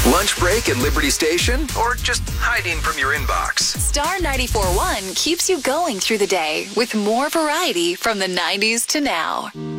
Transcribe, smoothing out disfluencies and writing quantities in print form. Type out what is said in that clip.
Lunch break at Liberty Station, or just hiding from your inbox? Star 94.1 keeps you going through the day with more variety from the 90s to now.